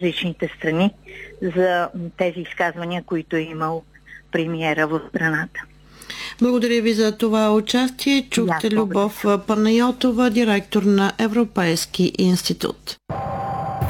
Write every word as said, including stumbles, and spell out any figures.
различните страни за тези изказвания, които е имал премиера в страната. Благодаря ви за това участие. Чухте Любов Панайотова, директор на Европейски институт.